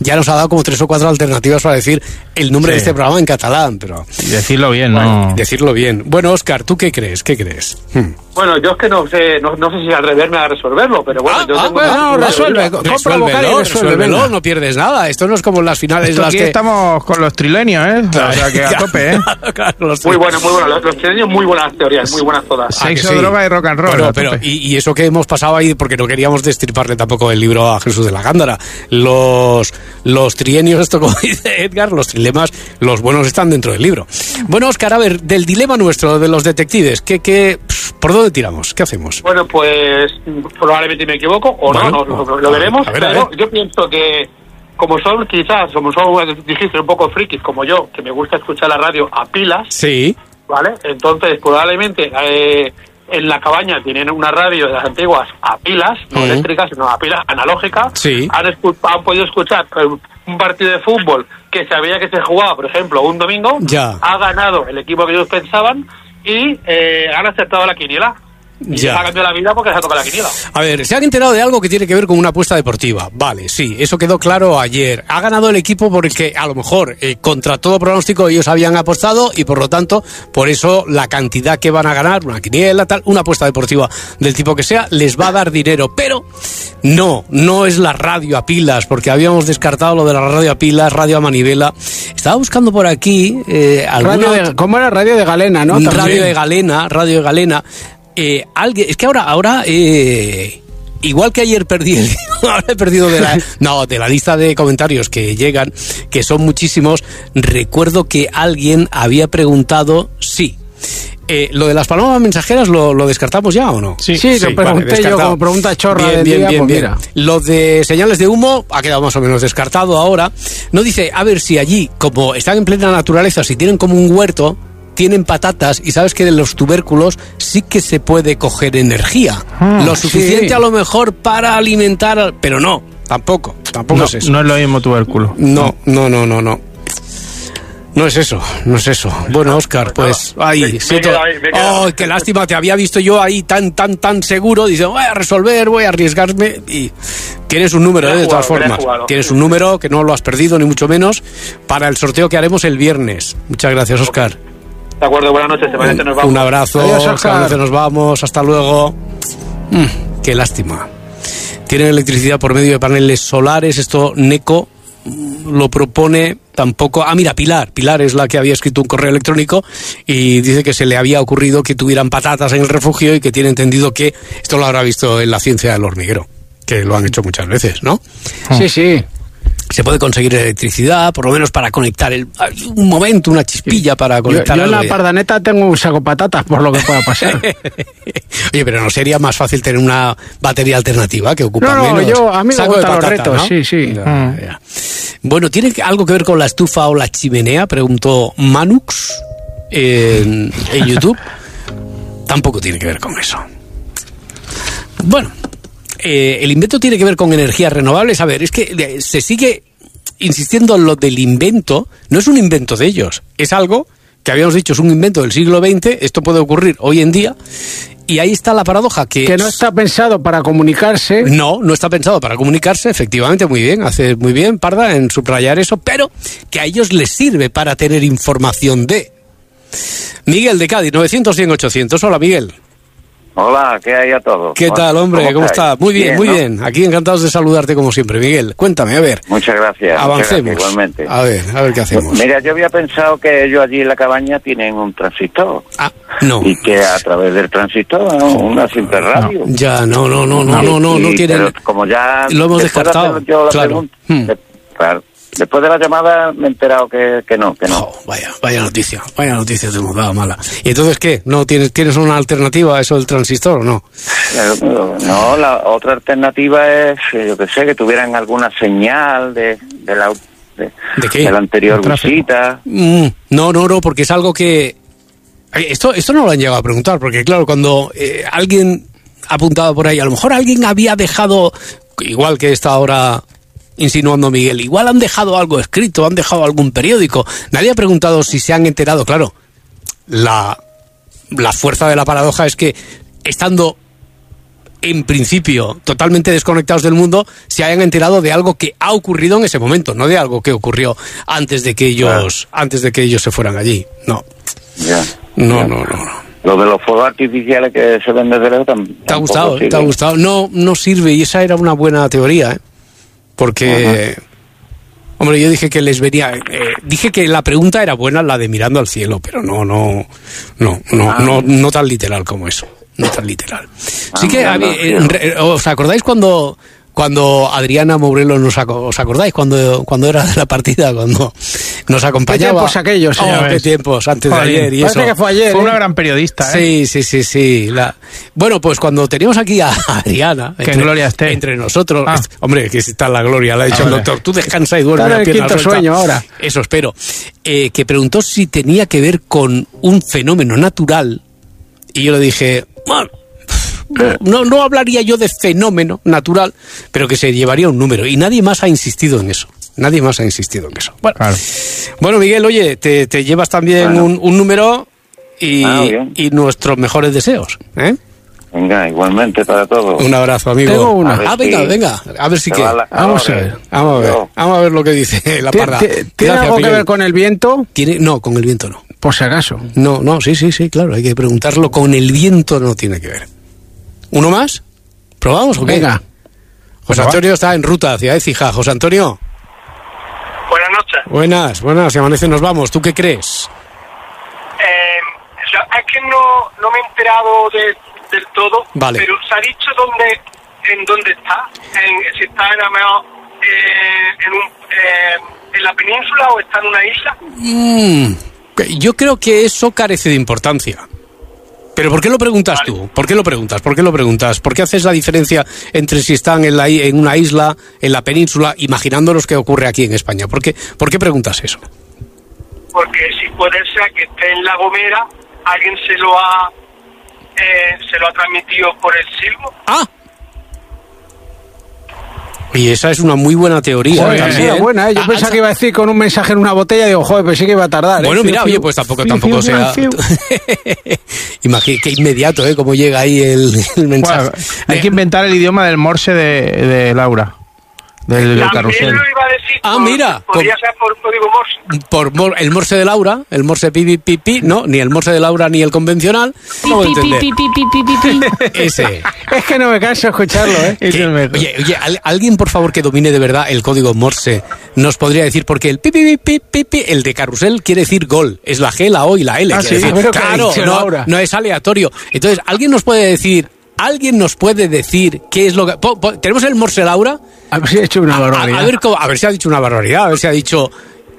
ya nos ha dado como 3 o 4 alternativas para decir el nombre de este programa en catalán, pero... Y decirlo bien, bueno, ¿no? Decirlo bien. Bueno, Óscar, ¿tú qué crees? Bueno, yo es que no sé si atreverme a resolverlo, pero bueno, resuélvelo, no pierdes nada. Esto no es como las finales Esto las aquí que... estamos con los trilenios, ¿eh? O sea, que a tope, ¿eh? Claro, muy bueno. Los chilenos, muy buenas teorías, muy bunas todas. Sexo, droga y rock and roll. Bueno, pero y eso que hemos pasado ahí, porque no queríamos destriparle tampoco el libro a Jesús de la Gándara. Los trienios, esto como dice Edgar, los trilemas, los buenos están dentro del libro. Bueno, Óscar, a ver, del dilema nuestro de los detectives, ¿por dónde tiramos? ¿Qué hacemos? Bueno, pues probablemente me equivoco, o bueno, lo veremos, pero yo pienso que como son, dijiste, un poco frikis como yo, que me gusta escuchar la radio a pilas, sí, ¿vale? Entonces, probablemente en la cabaña tienen una radio de las antiguas a pilas, no eléctricas, sino a pilas analógicas. Sí. Han podido escuchar un partido de fútbol que sabía que se jugaba, por ejemplo, un domingo. Ya. Ha ganado el equipo que ellos pensaban y han acertado la quiniela. Y ya. ha cambiado la vida porque se ha tocado la quiniela. A ver, se han enterado de algo que tiene que ver con una apuesta deportiva. Vale, sí, eso quedó claro ayer. Ha ganado el equipo porque a lo mejor contra todo pronóstico ellos habían apostado y por lo tanto, por eso la cantidad que van a ganar, una quiniela, tal, una apuesta deportiva del tipo que sea, les va a dar dinero. Pero no es la radio a pilas, porque habíamos descartado lo de la radio a pilas, radio a manivela. Estaba buscando por aquí ¿cómo era? Radio de Galena, ¿no? Radio de Galena. Alguien, es que ahora igual que ayer ahora he perdido de la lista de comentarios que llegan, que son muchísimos. Recuerdo que alguien había preguntado lo de las palomas mensajeras lo descartamos ya o no. Sí, lo pregunté yo como pregunta chorra bien. Lo de señales de humo ha quedado más o menos descartado ahora. No dice, a ver si allí, como están en plena naturaleza, si tienen como un huerto, tienen patatas y sabes que de los tubérculos sí que se puede coger energía. Lo suficiente a lo mejor para alimentar, pero no, tampoco es eso. No es lo mismo tubérculo. No. No es eso. Bueno, Óscar, pues ahí. Qué lástima, te había visto yo ahí tan seguro. Dice, voy a resolver, voy a arriesgarme. Y tienes un número, de todas formas. Tienes un número que no lo has perdido, ni mucho menos, para el sorteo que haremos el viernes. Muchas gracias, Óscar. De acuerdo, buenas noches, nos vamos. Un abrazo, adiós, Óscar. Nos vamos, hasta luego. Qué lástima. Tienen electricidad por medio de paneles solares, esto NECO lo propone tampoco. Mira, Pilar es la que había escrito un correo electrónico y dice que se le había ocurrido que tuvieran patatas en el refugio y que tiene entendido que esto lo habrá visto en la ciencia del hormiguero, que lo han hecho muchas veces, ¿no? Sí. Se puede conseguir electricidad, por lo menos para conectar un momento, una chispilla para conectar. Yo en la Pardaneta tengo un saco patatas por lo que pueda pasar. Oye, pero ¿no sería más fácil tener una batería alternativa que ocupa menos? A mí me gustan los retos, ¿no? Sí. Ya. Bueno, ¿tiene algo que ver con la estufa o la chimenea? Preguntó Manux en YouTube. Tampoco tiene que ver con eso. Bueno, el invento tiene que ver con energías renovables. A ver, es que se sigue insistiendo en lo del invento. No es un invento de ellos, es algo que habíamos dicho, es un invento del siglo XX. Esto puede ocurrir hoy en día. Y ahí está la paradoja, que no está pensado para comunicarse. No está pensado para comunicarse, efectivamente, muy bien, hace muy bien, Parda, en subrayar eso, pero que a ellos les sirve para tener información de... Miguel de Cádiz, 900-100-800. Hola, Miguel. Hola, ¿qué hay a todos? ¿Qué tal, hombre? ¿Cómo estás? Muy bien, muy bien. Aquí encantados de saludarte como siempre, Miguel. Cuéntame, a ver. Muchas gracias. Avancemos. Igualmente. A ver qué hacemos. Mira, yo había pensado que ellos allí en la cabaña tienen un transistor. No. Y que a través del transistor, una simple radio. Ya, no tienen. Pero como ya lo hemos descartado. Claro. Claro. Después de la llamada me he enterado que no. Vaya noticia te hemos dado mala. ¿Y entonces qué? ¿No tienes una alternativa a eso del transistor o no? No, la otra alternativa es, yo que sé, que tuvieran alguna señal de qué? De la anterior visita. No, porque es algo que... Esto no lo han llegado a preguntar, porque claro, cuando alguien ha apuntado por ahí, a lo mejor alguien había dejado, igual que está ahora insinuando Miguel, igual han dejado algo escrito, han dejado algún periódico. Nadie ha preguntado si se han enterado. Claro, la fuerza de la paradoja es que estando en principio, totalmente desconectados del mundo, se hayan enterado de algo que ha ocurrido en ese momento, no de algo que ocurrió antes de que ellos se fueran allí. No. Ya. No. Lo de los fuegos artificiales que se ven desde lejos ¿Te ha gustado? ¿Te ha gustado? No sirve, y esa era una buena teoría, ¿eh? Porque... Hombre, yo dije que les venía... dije que la pregunta era buena, la de mirando al cielo, pero no tan literal como eso. No tan literal. Sí que... ¿Os acordáis cuando Adriana Mourelo os acordáis cuando era de la partida, cuando nos acompañaba? ¿Qué tiempos aquellos? ¿Qué tiempos? Antes de ayer y parece eso. Que fue ayer. Fue una gran periodista, ¿eh? Sí. Bueno, pues cuando teníamos aquí a Adriana, que en gloria esté entre nosotros, hombre, que está la gloria, le ha dicho el doctor, tú descansa y duerme. Está en el quinto sueño ahora. Eso espero. Que preguntó si tenía que ver con un fenómeno natural, y yo le dije, bueno, no hablaría yo de fenómeno natural, pero que se llevaría un número, y nadie más ha insistido en eso. Bueno, claro. Bueno, Miguel, oye, te llevas también un número y nuestros mejores deseos, ¿eh? Venga, igualmente para todos. Un abrazo, amigo. Tengo una. Venga, a ver si que... Vamos a ver lo que dice la parda. ¿Tiene algo que ver con el viento? No, con el viento no. Por si acaso. No, sí, claro, hay que preguntarlo. Con el viento no tiene que ver. ¿Uno más? ¿Probamos o qué? Venga. José Antonio está en ruta hacia Écija. José Antonio. Buenas noches. Buenas, si amanece nos vamos. ¿Tú qué crees? Es que no me he enterado del todo, vale. Pero se ha dicho en dónde está, si está en la península o está en una isla. Yo creo que eso carece de importancia. ¿Pero por qué lo preguntas tú? ¿Por qué lo preguntas? ¿Por qué haces la diferencia entre si están en una isla, en la península, imaginándonos qué ocurre aquí en España? ¿Por qué preguntas eso? Porque si puede ser que esté en La Gomera, alguien se lo ha transmitido por el silbo. Y esa es una muy buena teoría. Joder, también. Es buena, ¿eh? Yo pensaba que iba a decir con un mensaje en una botella, digo, joder, pues sí que iba a tardar. Bueno, mira, oye, pues tampoco sea... Imagínate qué inmediato, como llega ahí el mensaje. Bueno, hay que inventar el idioma del Morse de Laura. Del carrusel. Lo iba a decir mira. Podría ser por código Morse. El Morse de Laura, el Morse pi, no, ni el Morse de Laura ni el convencional. No lo entender. Ese. Es que no me canso de escucharlo, ¿eh? Oye, alguien por favor que domine de verdad el código Morse nos podría decir, porque el pi, el de carrusel quiere decir gol, es la G, la O y la L. Sí, decir, claro, no es aleatorio. Entonces, ¿alguien nos puede decir qué es lo que... ¿Tenemos el Morse Laura? A ver si ha dicho una barbaridad. A ver si ha dicho una barbaridad, a ver si ha dicho...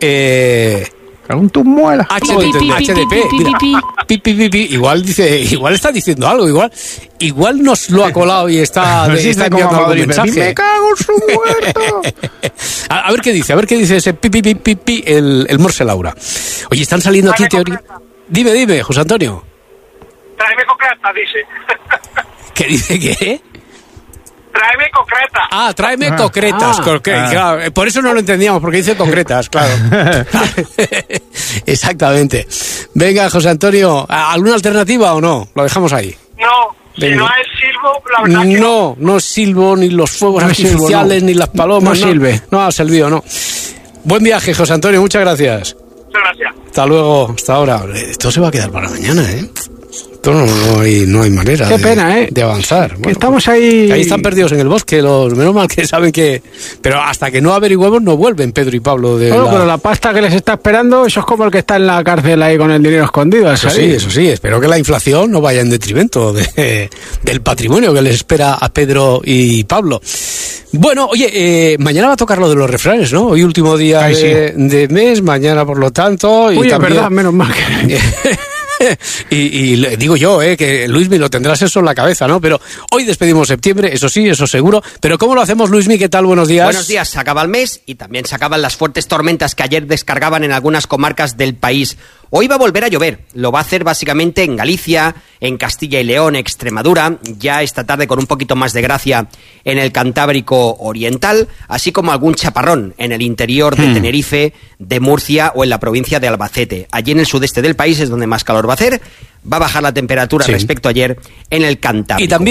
Un tu muela. HDP, mira, igual está diciendo algo, igual nos lo ha colado y está enviando algún mensaje. Me cago en su muerto. A ver qué dice ese el Morse Laura. Oye, están saliendo aquí teorías. Dime, José Antonio. Tráeme concretas, dice. ¿Qué dice qué? Tráeme concretas. Tráeme concretas. Claro, por eso no lo entendíamos, porque dice concretas, claro. Exactamente. Venga, José Antonio, ¿alguna alternativa o no? Lo dejamos ahí. No, si no es silbo, la verdad que no es silbo, ni los fuegos artificiales, ni las palomas. No sirve. No ha servido, no. Buen viaje, José Antonio, muchas gracias. Muchas gracias. Hasta luego, hasta ahora. Esto se va a quedar para mañana, ¿eh? Esto no hay manera. Qué pena, de avanzar. Que estamos ahí... Ahí están perdidos en el bosque, menos mal que saben que... Pero hasta que no averiguemos no vuelven Pedro y Pablo de pero la pasta que les está esperando, eso es como el que está en la cárcel ahí con el dinero escondido. Eso sí, espero que la inflación no vaya en detrimento del patrimonio que les espera a Pedro y Pablo. Bueno, oye, mañana va a tocar lo de los refranes, ¿no? Hoy último día de mes, mañana por lo tanto... Uy, es verdad, menos mal que... y le digo yo, que Luismi lo tendrás eso en la cabeza, ¿no? Pero hoy despedimos septiembre, eso sí, eso seguro. Pero ¿cómo lo hacemos, Luismi? ¿Qué tal? Buenos días. Buenos días, se acaba el mes y también se acaban las fuertes tormentas que ayer descargaban en algunas comarcas del país. Hoy va a volver a llover, lo va a hacer básicamente en Galicia, en Castilla y León, Extremadura, ya esta tarde con un poquito más de gracia en el Cantábrico Oriental, así como algún chaparrón en el interior de Tenerife, de Murcia o en la provincia de Albacete. Allí en el sudeste del país es donde más calor va a hacer, va a bajar la temperatura respecto a ayer en el Cantábrico.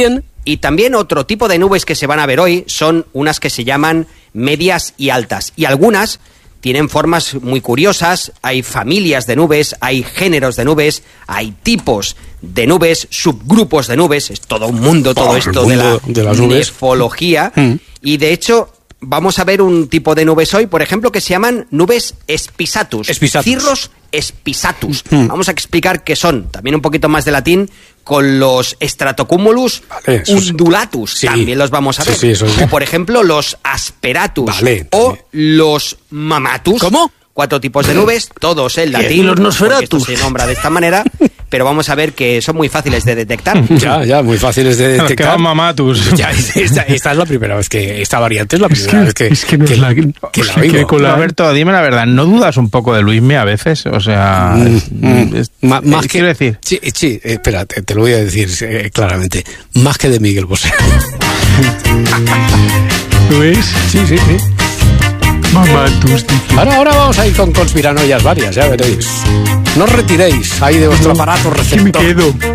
Y también otro tipo de nubes que se van a ver hoy son unas que se llaman medias y altas. Y algunas tienen formas muy curiosas, hay familias de nubes, hay géneros de nubes, hay tipos de nubes, subgrupos de nubes, es todo un mundo todo esto de la nefología. Y de hecho, vamos a ver un tipo de nubes hoy, por ejemplo, que se llaman nubes espisatus. Cirrus espisatus. Vamos a explicar qué son, también un poquito más de latín, con los stratocumulus undulatus, también los vamos a ver. O por ejemplo, los asperatus o los mamatus. ¿Cómo? 4 tipos de nubes, todos en latín. ¿Y los nosferatus? Se nombra de esta manera, pero vamos a ver que son muy fáciles de detectar. Ya, muy fáciles de detectar. Nos quedan mamatus. Ya, esta es la primera vez que... Esta variante es la primera vez que la oigo. Alberto, dime la verdad, ¿no dudas un poco de Luismi a veces? O sea... más que quiero decir... Sí, espera, te lo voy a decir claramente. Más que de Miguel Bosé. ¿Lo ves? Sí. Ahora vamos a ir con conspiranoias varias, ya veréis. No os retiréis ahí de vuestro aparato receptor. ¿Qué me quedo?